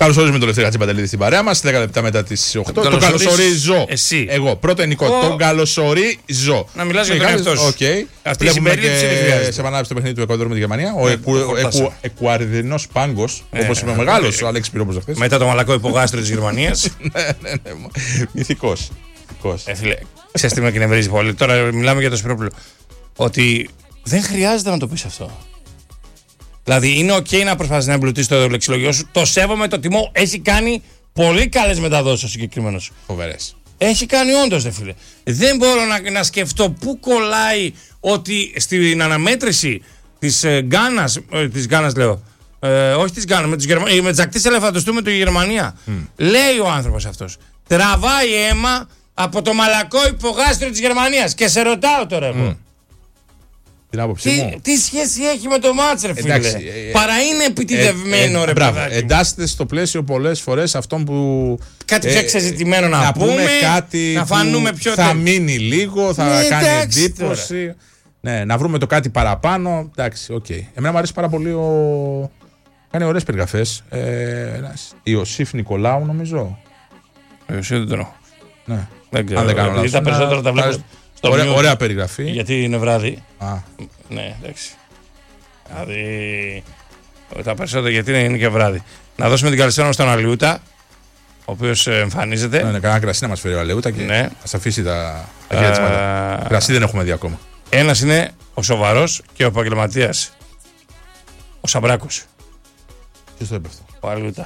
Καλωσορίζουμε τον Λευτέρη Χατζηπαντελίδη στην παρέα μας. 10 λεπτά μετά τις 8. Τον καλωσορίζω. Εσύ. Εγώ. Πρώτο Νικό. Τον καλωσορίζω. Να μιλάς για τον εαυτό σου. Αυτή η συμπερίληψη δεν χρειάζεται. Σε επανάληψη το παιχνίδι του Εκουαδόρου με τη Γερμανία. Ο Εκουαρδινός Πάγκος, όπως είπε ο μεγάλος ο Αλέξης Πυρόπουλος χθες. Μετά το μαλακό υπογάστρο της Γερμανίας. Μυθικός. Ξέρεις τι με εκνευρίζει πολύ. Τώρα μιλάμε για τον Σπυρόπουλο. Ότι δεν χρειάζεται να το πεις αυτό. Δηλαδή είναι ok να προσπαθείς να εμπλουτίσεις το λεξιλογιό σου. Το σέβομαι, το τιμώ. Έχει κάνει πολύ καλές μεταδόσεις ο συγκεκριμένος. Φοβερές. Έχει κάνει όντως, δε φίλε. Δεν μπορώ να σκεφτώ πού κολλάει ότι στην αναμέτρηση της Γκάνας. Της Γκάνας λέω. Όχι της Γκάνας, με τις ακτής ελεφαντοστού με τη Γερμανία. Λέει ο άνθρωπος αυτός. Τραβάει αίμα από το μαλακό υπογάστριο της Γερμανίας. Και σε ρωτάω τώρα εγώ. Την άποψή μου. Τι σχέση έχει με το μάτς, ρε φίλε. Παρά είναι επιτιδευμένο, ρε παιδάκι. Εντάσσεται στο πλαίσιο πολλές φορές αυτόν που. Κάτι πιο εξεζητημένο να πούμε. Κάτι να φανούμε πιο. Θα μείνει λίγο, θα κάνει εντύπωση. Ναι, να βρούμε το κάτι παραπάνω. Εντάξει, οκ. Εμένα μου αρέσει πάρα πολύ ο. Κάνει ωραίες περιγραφές. Ιωσήφ Νικολάου, νομίζω. Ιωσήφ δεν τρώω. Ναι. Αν δεν κάνω λάθος. Τα περισσότερα τα βλέπω. Ωραία περιγραφή. Γιατί είναι βράδυ. Ναι, εντάξει. Δηλαδή. Τα περισσότερα γιατί είναι και βράδυ. Να δώσουμε την καλησπέρα στον Αλιούτα, ο οποίος εμφανίζεται. Ναι, κανένα κρασί να μας φέρει ο Αλιούτα και ναι. Ας αφήσει τα χαιρετίσματα. Κρασί δεν έχουμε δει ακόμα. Ένας είναι ο σοβαρός και ο επαγγελματίας. Ο Σαμπράκος. Ποιος το είπε αυτό? Ο Αλιούτα.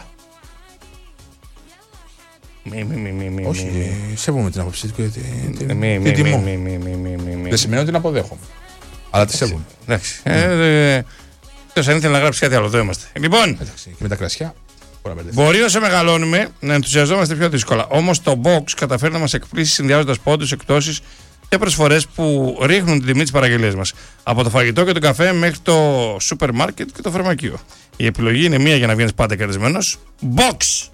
Όχι, σέβομαι την άποψή του. Την τιμώ. Δεν σημαίνει ότι την αποδέχομαι. Αλλά τη σέβομαι. Εντάξει. Εκτός αν ήθελε να γράψει κάτι άλλο, εδώ είμαστε. Λοιπόν, και με τα κρασιά. Μπορεί όσο μεγαλώνουμε να ενθουσιαζόμαστε πιο δύσκολα. Όμως το box καταφέρει να μας εκπλήσει συνδυάζοντας πόντους, εκτόσεις και προσφορές που ρίχνουν την τιμή της παραγγελίας μας. Από το φαγητό και το καφέ μέχρι το σούπερ μάρκετ και το φαρμακείο. Η επιλογή είναι μία για να βγαίνεις πάντα κερδισμένος. Box!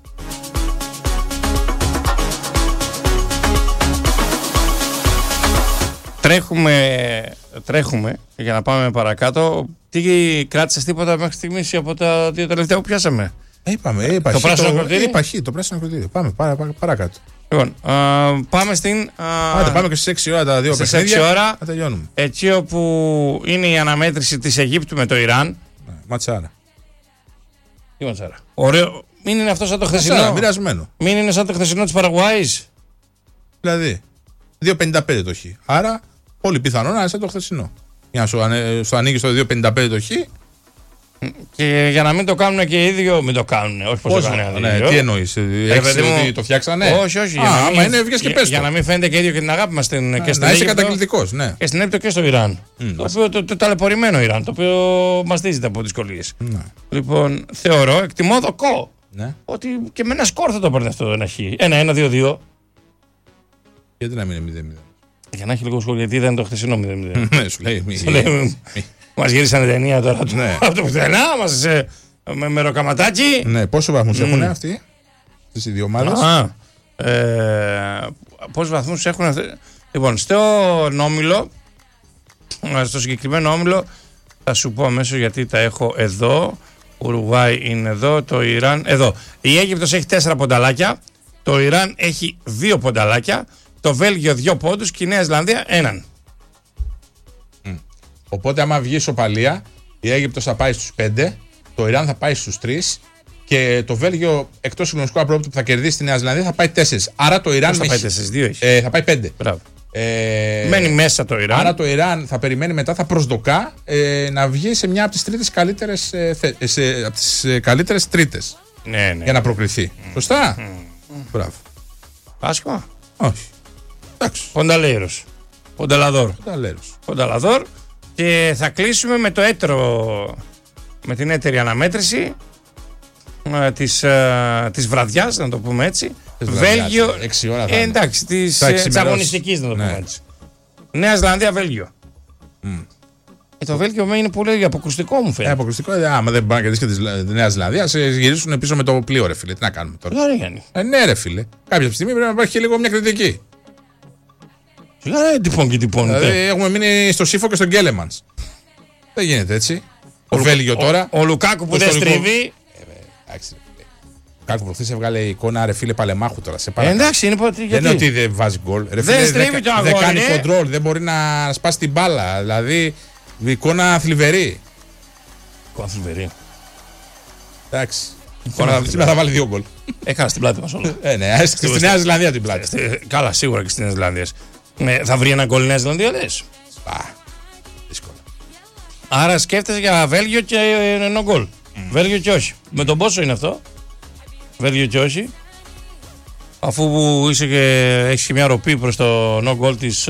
Τρέχουμε για να πάμε παρακάτω. Τι κράτησες τίποτα μέχρι στιγμής από τα δύο τελευταία που πιάσαμε? Είπαμε, το πράσινο κροτήρι. Το πράσινο κροτήρι. Πάμε παρακάτω. Λοιπόν, πάμε στην. Πάμε και στις 6 ώρα τα δύο παιχνίδια. Στις 6 ώρα. Θα τελειώνουμε. Έτσι όπου είναι η αναμέτρηση της Αιγύπτου με το Ιράν. Ματσάρα. Τι ματσάρα? Ωραίο. Μην είναι αυτό σαν το χθεσινό. Μοιρασμένο. Μην είναι σαν το χθεσινό της Παραγουάης. Δηλαδή 2.55 το χ. Άρα πολύ πιθανό να είναι σαν το χθεσινό. Για να σου ανοίγει το 2.55 το χ. Και για να μην το κάνουν και οι ίδιοι, μην το κάνουν. Όχι πως το κάνουν. Ναι, τι εννοείς, ότι το φτιάξανε? Όχι. Άμα είναι, βγες και πες το. Για να μην φαίνεται και ίδιο και την αγάπη μας στην Αίγυπτο. Να είσαι κατακλητικός, ναι. Και στην Αίγυπτο και στο Ιράν. Το οποίο το ταλαιπωρημένο Ιράν, το οποίο μαστίζεται από δυσκολίες. Λοιπόν, θεωρώ, εκτιμώ δοκό, ότι και με ένα σκορ θα το παίρνει αυτό ένα χ. 1-1-2-2. Γιατί να μην είναι 0-0? Για να έχει λίγο σχόλιο, γιατί δεν είναι το χθεσινό 0-0. Ναι, σου λέει. Μας γύρισαν ταινία τώρα από το πουθενά, μας με ροκαματάκι. Ναι, πόσους βαθμούς έχουν αυτοί στις δύο ομάδες? Πόσους βαθμούς έχουν αυτοί? Λοιπόν, στον όμιλο, στο συγκεκριμένο όμιλο, θα σου πω αμέσως γιατί τα έχω εδώ. Ουρουγουάη είναι εδώ, το Ιράν εδώ. Η Αίγυπτος έχει 4 πονταλάκια, το Ιράν έχει 2 πονταλάκια, το Βέλγιο 2 πόντους και η Νέα Ζηλανδία 1. Οπότε άμα βγει ισοπαλία, η Αίγυπτος θα πάει στους 5, το Ιράν θα πάει στους 3 και το Βέλγιο εκτός συγκλονιστικού απρόπτου που θα κερδίσει τη Νέα Ζηλανδία θα πάει 4. Άρα το Ιράν θα πάει 4, 2 έχει. Θα πάει 5. Μπράβο. Μένει μέσα το Ιράν. Άρα το Ιράν θα περιμένει μετά, θα προσδοκά να βγει σε μια από τις τρίτες καλύτερες τρίτες. Ναι. Για να προκριθεί. Σωστά. Μπράβο. Άσχημα. Όχι. Εντάξει. Πονταλέρος. Πονταλαδόρ. Και θα κλείσουμε με το έτερο, με την έτερη αναμέτρηση της βραδιάς, να το πούμε έτσι. Βέλγιο. 6 ώρα θα εντάξει, της αγωνιστικής, να το πούμε έτσι. Νέα Ζηλανδία, Βέλγιο. Το Βέλγιο είναι πολύ αποκρουστικό, μου φαίνεται. Αποκρουστικό, άμα δεν μπορεί να κερδίσει και τη Νέα Ζηλανδία, σε γυρίσουν πίσω με το πλοίο, ρε φίλε. Τι να κάνουμε τώρα? Ναι, ρε φίλε. Κάποια στιγμή πρέπει να υπάρχει και λίγο μια κριτική. Έχουμε μείνει στο Σύφο και στον Γκέλεμανς. Δεν γίνεται έτσι. Ο Βέλγιο τώρα. Ο Λουκάκου που δεν στρίβει. Κάκου προχθές έβγαλε εικόνα, ρε φίλε, παλεμάχου τώρα. Σε εντάξει, είναι γιατί. Δεν είναι ότι δεν βάζει γκολ. Δεν στρίβει το αγόρι. Δεν κάνει κοντρόλ, δεν μπορεί να σπάσει την μπάλα. Δηλαδή, εικόνα θλιβερή. Εικόνα θλιβερή. Εντάξει. Σήμερα θα βάλει 2 γκολ. Έχανα στην πλάτη μας όλα. Ναι, στη Νέα Ζηλανδία την πλάτη. Καλά, σίγουρα και στη Νέα Ζηλανδία. Θα βρει ένα γκολ η Νέα Ζηλανδία, λες. Δύσκολο. Άρα σκέφτεσαι για Βέλγιο και no γκολ. Βέλγιο και όχι. Με τον πόσο είναι αυτό? Βέλγιο και όχι. Αφού έχεις και μια ροπή προς το no goal της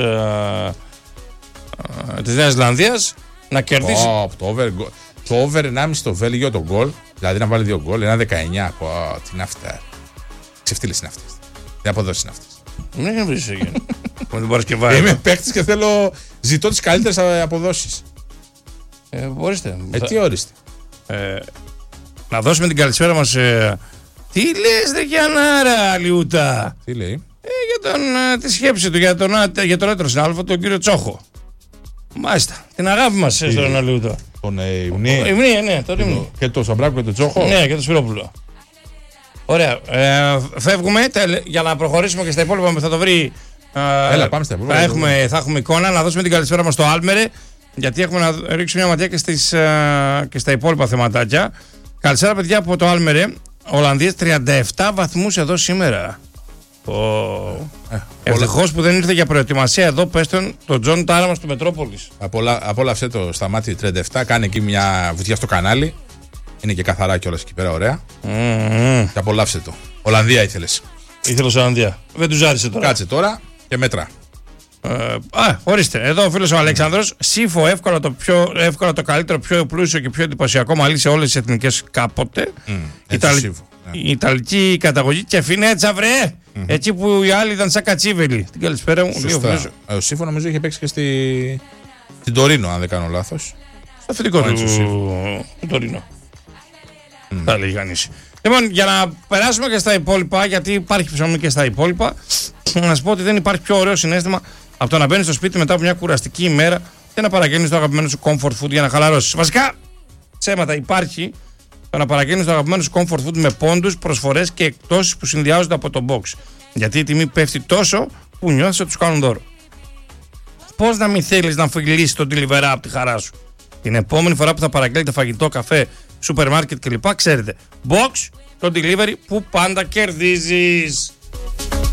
Νέας Ζηλανδίας, να κερδίσει. Το over 1,5 στο Βέλγιο το γκολ, δηλαδή να βάλει 2 γκολ, 1,19. Τι είναι αυτά. Ξεφτύλες είναι αυτές. Τι αποδόσεις είναι αυτές. Δεν βρεις εκεί. Δεν μπορείς και βάλει. Είμαι παίκτης και ζητώ τις καλύτερες αποδόσεις. Ορίστε. Τι ορίστε. Να δώσουμε την καλησπέρα μας. Τι λες ρε Γιαννάρα Λιούτα? Τι λέει? Για τη σκέψη του για τον έτρο συνάδελφο, τον κύριο Τσόχο. Μάλιστα, την αγάπη μας στον Λιούτα. Τον Ιουνί. Ναι, τον Ιουνί. Και τον Σαμπράκο και τον Τσόχο. Ναι, και τον Σπυρόπουλο. Ωραία, φεύγουμε για να προχωρήσουμε και στα υπόλοιπα που θα το βρει. Έλα, πάμε στα υπόλοιπα. Θα έχουμε εικόνα, να δώσουμε την καλησπέρα μας στο Άλμερε, γιατί έχουμε να ρίξουμε μια ματιά και στα υπόλοιπα θεματάκια. Καλησπέρα παιδιά από το Άλμερε. Ολλανδίες 37 βαθμούς εδώ σήμερα. Ευτυχώς που δεν ήρθε για προετοιμασία εδώ, πες τον Τζον Τάρα μας του Μετρόπολης. Απόλαυσε το Σταμάτη 37, κάνει εκεί μια βουτιά στο κανάλι. Είναι και καθαρά κιόλας εκεί πέρα, ωραία. Και απολαύσε το. Ολλανδία ήθελες. Ήθελες Ολλανδία. Δεν τους άρεσε τώρα. Κάτσε τώρα και μέτρα. Ορίστε, εδώ ο φίλος ο Αλέξανδρος. Σύφο, εύκολα το καλύτερο, πιο πλούσιο και πιο εντυπωσιακό μαλλί σε όλες τις εθνικές κάποτε. Η Ιταλική καταγωγή και φινέτσα, βρε! Έτσι που οι άλλοι ήταν σαν κατσίβελοι. Την καλησπέρα μου. Ο Σύφο νομίζω είχε παίξει και στην Τωρίνο, αν δεν κάνω λάθος. Στο θετικό του Τωρίνο. Θα λέει κανείς. Λοιπόν, για να περάσουμε και στα υπόλοιπα, γιατί υπάρχει ψωμί και στα υπόλοιπα, να σας πω ότι δεν υπάρχει πιο ωραίο συναίσθημα από το να μπαίνεις στο σπίτι μετά από μια κουραστική ημέρα και να παραγγέλνεις το αγαπημένο σου comfort food για να χαλαρώσεις. Βασικά, ψέματα υπάρχει. Το να παραγγέλνεις το αγαπημένο σου comfort food με πόντους, προσφορές και εκπτώσεις που συνδυάζονται από το box. Γιατί η τιμή πέφτει τόσο που νιώθεις ότι τους κάνουν δώρο. Πώς να μην θέλεις να φιλήσεις τον delivery από τη χαρά σου? Την επόμενη φορά που θα παραγγέλνετε φαγητό, καφέ, σούπερ μάρκετ κλπ. Ξέρετε, box, το delivery που πάντα κερδίζεις.